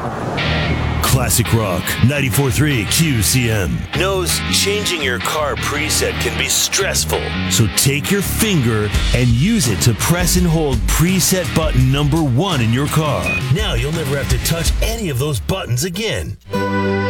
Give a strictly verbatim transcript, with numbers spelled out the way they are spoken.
Classic Rock ninety-four point three Q C M knows changing your car preset can be stressful. So take your finger and use it to press and hold preset button number one in your car. Now you'll never have to touch any of those buttons again.